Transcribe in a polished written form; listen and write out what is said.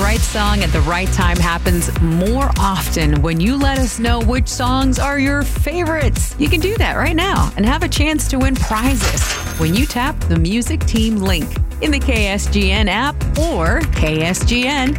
right song at the right time happens more often when you let us know which songs are your favorites. You can do that right now and have a chance to win prizes when you tap the Music Team link in the KSGN app or ksgn.com.